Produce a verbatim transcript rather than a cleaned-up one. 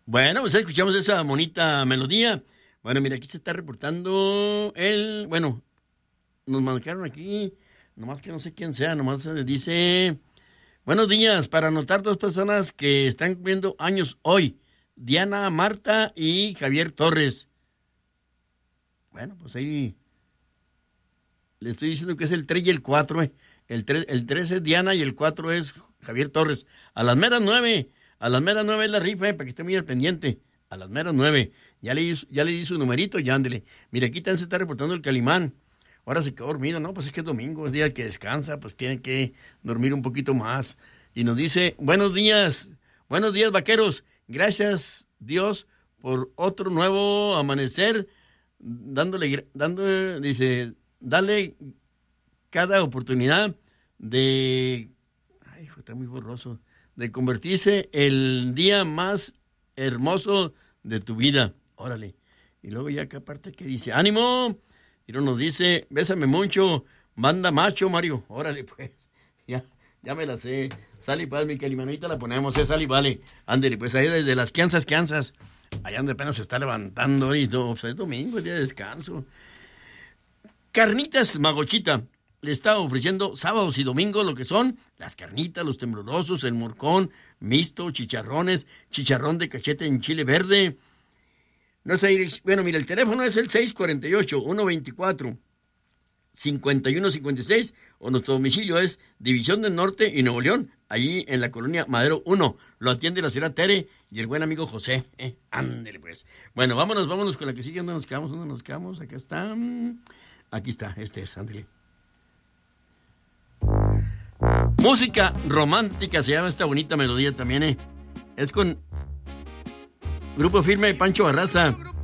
Bueno, pues escuchamos esa bonita melodía. Bueno, mira, aquí se está reportando el... Bueno, nos marcaron aquí, nomás que no sé quién sea, nomás se dice... Buenos días, para anotar dos personas que están cumpliendo años hoy. Diana Marta y Javier Torres. Bueno, pues ahí... Le estoy diciendo que es el tres y el cuatro, eh. El tres, el tres es Diana y el cuatro es Javier Torres. A las meras nueve... A las meras nueve es la rifa, eh, para que esté muy al pendiente. A las meras nueve. Ya le, ya le di su numerito, ya ándele. Mira, aquí también se está reportando el Calimán. Ahora se quedó dormido, ¿no? Pues es que es domingo, es día que descansa, pues tiene que dormir un poquito más. Y nos dice, buenos días, buenos días, vaqueros. Gracias, Dios, por otro nuevo amanecer. Dándole, dándole, dice, dale cada oportunidad de... Ay, está muy borroso. De convertirse el día más hermoso de tu vida. Órale. Y luego ya acá aparte que dice, ánimo. Y luego nos dice, bésame mucho, manda macho, Mario. Órale, pues. Ya, ya me la sé. Sale, pues, mi calimanita la ponemos, eh, sale, vale. Ándele, pues ahí desde las quianzas, quianzas. Allá donde apenas se está levantando y todo. Pues es domingo, es día de descanso. Carnitas Magochita. Le está ofreciendo sábados y domingos lo que son las carnitas, los temblorosos, el morcón, mixto, chicharrones, chicharrón de cachete en chile verde. Nuestra dirección, bueno, mira, el teléfono es el seis cuatro ocho, uno dos cuatro, cinco uno cinco seis o nuestro domicilio es División del Norte y Nuevo León, allí en la colonia Madero uno. Lo atiende la señora Tere y el buen amigo José. Eh, ándele pues. Bueno, vámonos, vámonos con la que sigue. ¿Dónde nos quedamos? ¿Dónde nos quedamos? Acá está. Aquí está, este es, ándele. Música romántica se llama esta bonita melodía también, eh. Es con Grupo Firme, Pancho Barraza.